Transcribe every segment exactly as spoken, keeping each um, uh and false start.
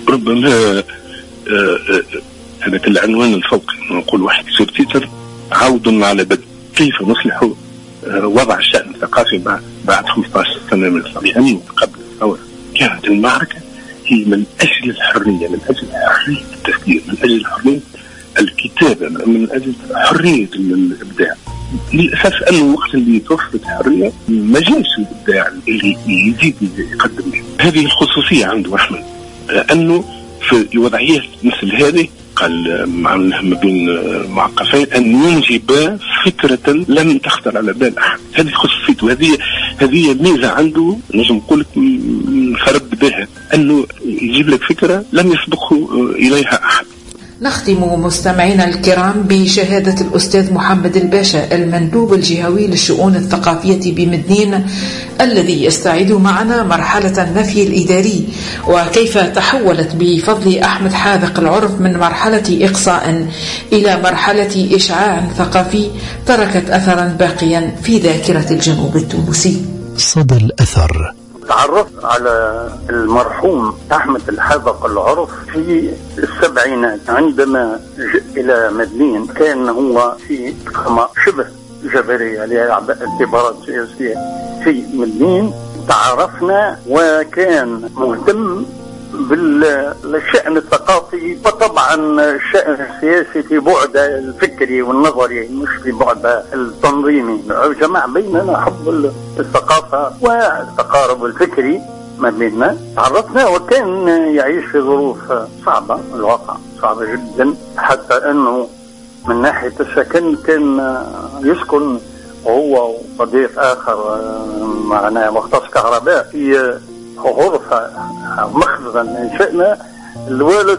ربما هذاك العنوان الفوقي نقول واحد يصير تيتر عود على بدء كيف نصلح وضع الشأن الثقافي بعد خمسة عشر سنة من لأنه قبل الثورة كانت المعركة هي من أجل الحرية، من أجل حرية التفكير، من أجل حرية الكتابة، من أجل حرية الإبداع. للأسف أنه وقت اللي توفرت الحرية ما جاش الإبداع اللي يزيد يقدم به. هذه الخصوصية عنده أحمد، أنه في وضعيات مثل هذه قال معناه ما بين معقفين أن ينجب فكرة لم تخطر على بال أحد. هذه خصوصيته، هذه هذه ميزة عنده نجم نقول فرد بها، أنه يجيب لك فكرة لم يسبقه إليها أحد. نختم مستمعينا الكرام بشهادة الأستاذ محمد الباشا المندوب الجهوي للشؤون الثقافية بمدنين، الذي يستعيد معنا مرحلة النفي الإداري وكيف تحولت بفضل أحمد حاذق العرف من مرحلة إقصاء إلى مرحلة إشعاع ثقافي تركت أثرا باقيا في ذاكرة الجنوب التونسي. صدى الأثر. تعرفت على المرحوم أحمد الحاذق العرف في السبعينات عندما جاء إلى مدنين. كان هو في إقامة شبه جبرية لاعتبارات سياسية في مدنين. تعرفنا وكان مهتم بالشأن الثقافي وطبعا الشأن السياسي في بعد الفكري والنظري مش في بعد التنظيمي. جمع بيننا حب الثقافة والتقارب الفكري ما بيننا. تعرفنا وكان يعيش في ظروف صعبة، الواقع صعبة جدا، حتى أنه من ناحية السكن كان يسكن هو وصديق آخر معنا مختص كهرباء في غرفة مخزن انشأنا الوالد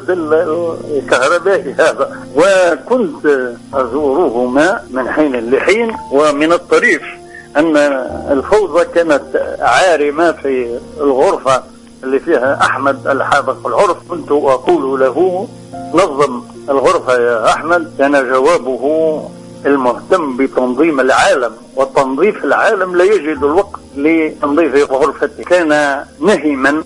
الكهربائي هذا، وكنت أزورهما من حين لحين. ومن الطريف أن الفوضى كانت عارمة في الغرفة اللي فيها أحمد الحاذق العرف. كنت أقول له نظم الغرفة يا أحمد، كان جوابه المهتم بتنظيم العالم وتنظيف العالم لا يجد الوقت لتنظيف غرفته. كان نهما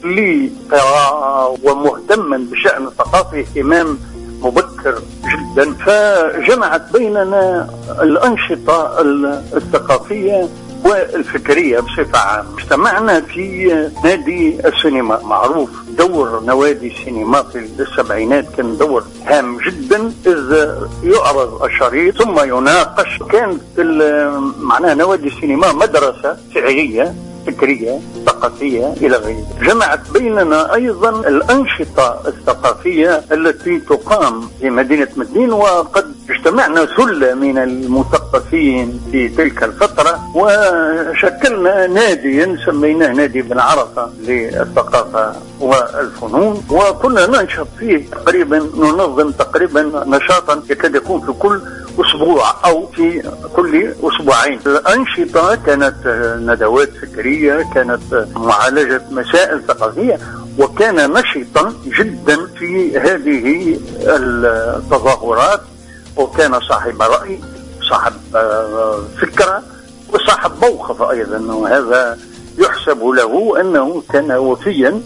لقراءة ومهتما بشأن الثقافي اهتمام مبكر جدا. فجمعت بيننا الأنشطة الثقافية والفكرية بصفة عامة. اجتمعنا في نادي السينما، معروف دور نوادي السينما في السبعينات كان دور هام جدا، إذ يعرض الشريط ثم يناقش. كانت معناها نوادي السينما مدرسة فعلية فكرية ثقافية إلى غيره. جمعت بيننا أيضا الأنشطة الثقافية التي تقام في مدينة مدنين، وقد اجتمعنا ثلة من المثقفين في تلك الفترة وشكلنا ناديا سميناه نادي بن عرفة للثقافة والفنون، وكنا ننشط فيه تقريبا، ننظم تقريبا نشاطا يكاد يكون في كل أسبوع أو في كل أسبوعين. الأنشطة كانت ندوات فكرية، كانت معالجة مسائل ثقافية، وكان نشطا جدا في هذه التظاهرات، وكان صاحب رأي، صاحب فكرة، وصاحب موقف أيضا. وهذا يحسب له أنه كان وفيا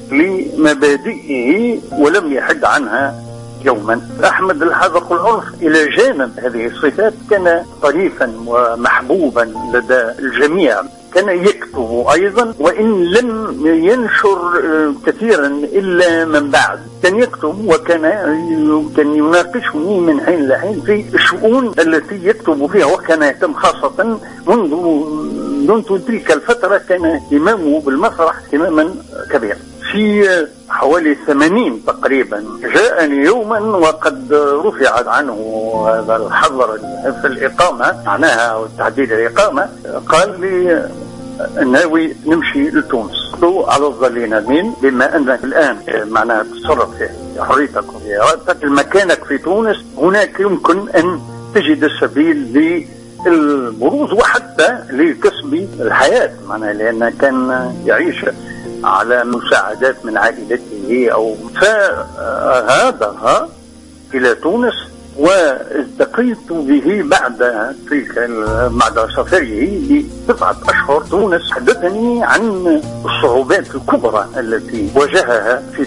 لمبادئه ولم يحد عنها يوما. أحمد الحاذق العرف إلى جانب هذه الصفات كان طريفا ومحبوبا لدى الجميع. كان يكتب أيضا وإن لم ينشر كثيرا إلا من بعد. كان يكتب وكان كان يناقشني من حين لحين في الشؤون التي يكتب فيها، وكان يهتم خاصة منذ منذ تلك الفترة كان اهتمامه بالمسرح اهتماما كبيرا. في حوالي ثمانين تقريبا جاءني يوما وقد رفعت عنه هذا الحظر في الإقامة، معناها تعديل الإقامة. قال لي ناوي نمشي لتونس على الظل نامين، بما أنك الآن معناها تصرف في حريتك وفي إرادتك، مكانك في تونس، هناك يمكن أن تجد السبيل للبروز وحتى لكسب الحياة، معناها لأن كان يعيش على مساعدات من عائلته أو فهذا إلى تونس. والتقيت به بعد تلك بعد سفره ببضعة أشهر. تونس حدثني عن الصعوبات الكبرى التي واجهها في